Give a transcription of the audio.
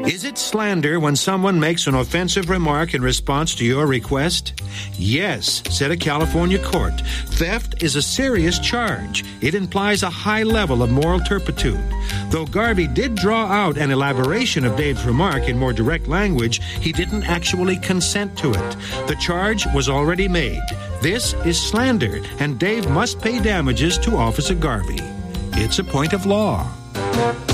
Is it slander when someone makes an offensive remark in response to your request? Yes, said a California court. Theft is a serious charge. It implies a high level of moral turpitude. Though Garvey did draw out an elaboration of Dave's remark in more direct language, he didn't actually consent to it. The charge was already made. This is slander, and Dave must pay damages to Officer Garvey. It's a point of law.